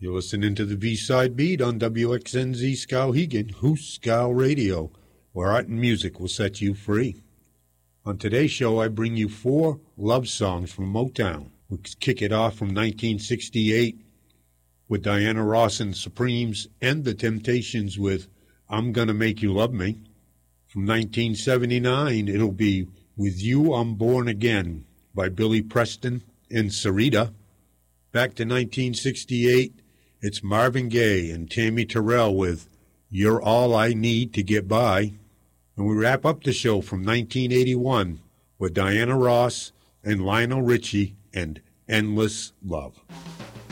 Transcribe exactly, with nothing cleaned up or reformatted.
You're listening to the B-Side Beat on W X N Z Skowhegan, Hoos Skow Radio, where art and music will set you free. On today's show, I bring you four love songs from Motown. We kick it off from nineteen sixty-eight with Diana Ross and the Supremes and the Temptations with I'm Gonna Make You Love Me. From nineteen seventy-nine, it'll be With You I'm Born Again by Billy Preston and Sarita. Back to nineteen sixty-eight, it's Marvin Gaye and Tammy Terrell with You're All I Need to Get By. And we wrap up the show from nineteen eighty-one with Diana Ross and Lionel Richie and Endless Love.